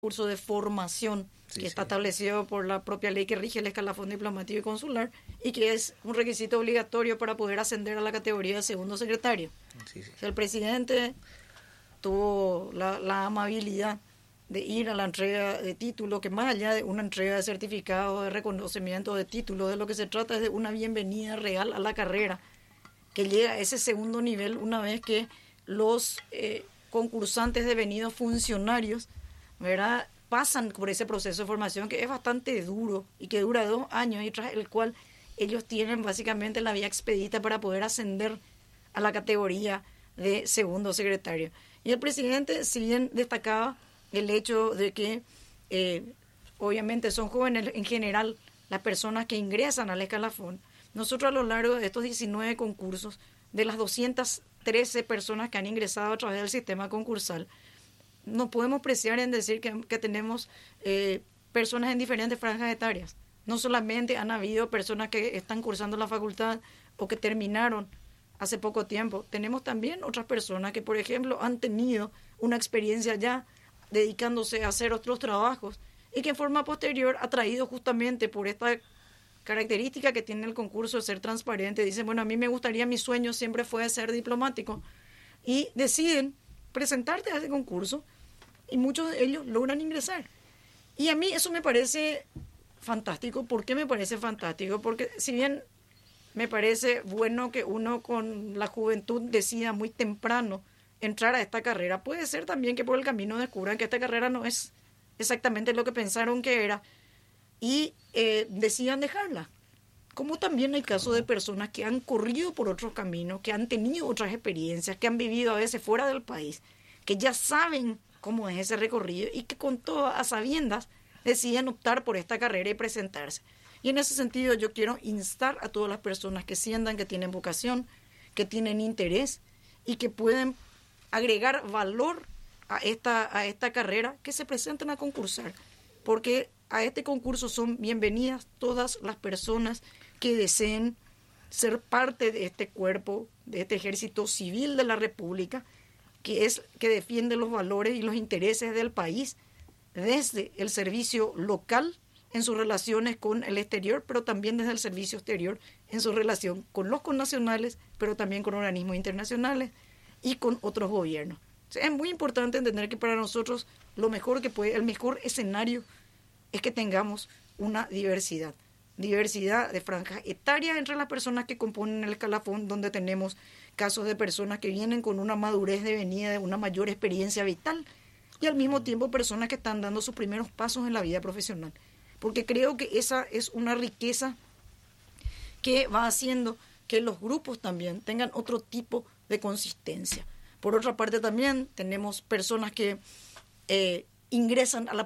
curso de formación que está establecido por la propia ley que rige el escalafón diplomático y consular y que es un requisito obligatorio para poder ascender a la categoría de segundo secretario. O sea, el presidente tuvo la amabilidad de ir a la entrega de título, que más allá de una entrega de certificado, de reconocimiento de título, de lo que se trata es de una bienvenida real a la carrera, que llega a ese segundo nivel una vez que los concursantes devenidos funcionarios, ¿verdad?, pasan por ese proceso de formación que es bastante duro y que dura 2 años y tras el cual ellos tienen básicamente la vía expedita para poder ascender a la categoría de segundo secretario. Y el presidente, si bien destacaba el hecho de que obviamente son jóvenes en general las personas que ingresan al escalafón, nosotros a lo largo de estos 19 concursos, de las 213 personas que han ingresado a través del sistema concursal, nos podemos preciar en decir que tenemos personas en diferentes franjas etarias. No solamente han habido personas que están cursando la facultad o que terminaron hace poco tiempo. Tenemos también otras personas que, por ejemplo, han tenido una experiencia ya dedicándose a hacer otros trabajos y que en forma posterior, atraído justamente por esta característica que tiene el concurso de ser transparente, dicen, bueno, a mí me gustaría, mi sueño siempre fue ser diplomático, y deciden presentarte a ese concurso y muchos de ellos logran ingresar. Y a mí eso me parece fantástico. ¿Por qué me parece fantástico? Porque si bien me parece bueno que uno con la juventud decida muy temprano entrar a esta carrera, puede ser también que por el camino descubran que esta carrera no es exactamente lo que pensaron que era y decidan dejarla. Como también hay casos de personas que han corrido por otros caminos, que han tenido otras experiencias, que han vivido a veces fuera del país, que ya saben cómo es ese recorrido y que con todas a sabiendas deciden optar por esta carrera y presentarse. Y en ese sentido yo quiero instar a todas las personas que sientan que tienen vocación, que tienen interés y que pueden agregar valor a esta carrera, que se presenten a concursar, porque a este concurso son bienvenidas todas las personas que deseen ser parte de este cuerpo, de este ejército civil de la República, que defiende los valores y los intereses del país desde el servicio local en sus relaciones con el exterior, pero también desde el servicio exterior en su relación con los connacionales, pero también con organismos internacionales y con otros gobiernos. O sea, es muy importante entender que para nosotros lo mejor que puede, el mejor escenario es que tengamos una diversidad de franjas etarias entre las personas que componen el escalafón, donde tenemos casos de personas que vienen con una madurez devenida de una mayor experiencia vital y al mismo tiempo personas que están dando sus primeros pasos en la vida profesional. Porque creo que esa es una riqueza que va haciendo que los grupos también tengan otro tipo de consistencia. Por otra parte también tenemos personas que ingresan al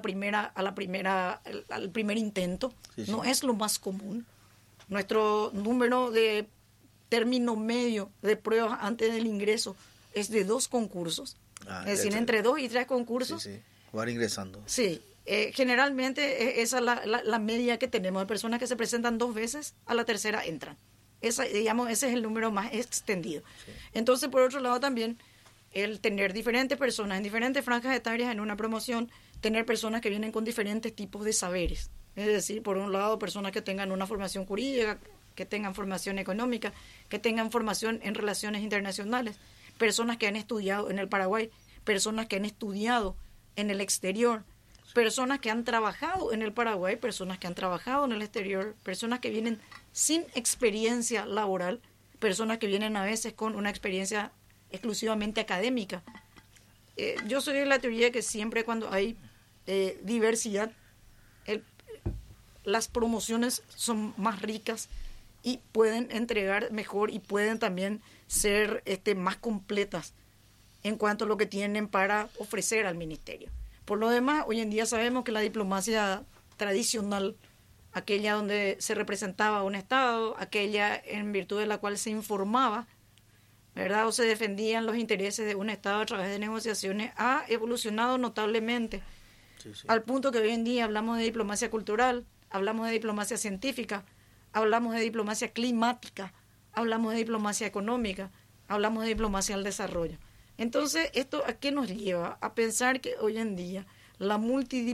primer intento. Sí. No es lo más común. Nuestro número de término medio de pruebas antes del ingreso es de 2 concursos. Es decir, entre 2 y 3 concursos. Sí. Van ingresando. Sí. Generalmente esa es la media que tenemos de personas que se presentan 2 veces, a la tercera entran. Ese es el número más extendido. Sí. Entonces, por otro lado también, el tener diferentes personas en diferentes franjas etarias en una promoción, tener personas que vienen con diferentes tipos de saberes. Es decir, por un lado, personas que tengan una formación jurídica, que tengan formación económica, que tengan formación en relaciones internacionales, personas que han estudiado en el Paraguay, personas que han estudiado en el exterior, personas que han trabajado en el Paraguay, personas que han trabajado en el exterior, personas que vienen sin experiencia laboral, personas que vienen a veces con una experiencia exclusivamente académica. Yo soy de la teoría que siempre cuando hay diversidad, las promociones son más ricas y pueden entregar mejor y pueden también ser más completas en cuanto a lo que tienen para ofrecer al ministerio. Por lo demás, hoy en día sabemos que la diplomacia tradicional, aquella donde se representaba un Estado, aquella en virtud de la cual se informaba, ¿verdad?, o se defendían los intereses de un Estado a través de negociaciones, ha evolucionado notablemente. Sí. Al punto que hoy en día hablamos de diplomacia cultural, hablamos de diplomacia científica, hablamos de diplomacia climática, hablamos de diplomacia económica, hablamos de diplomacia al desarrollo. Entonces, ¿esto a qué nos lleva? A pensar que hoy en día la multidiplomacia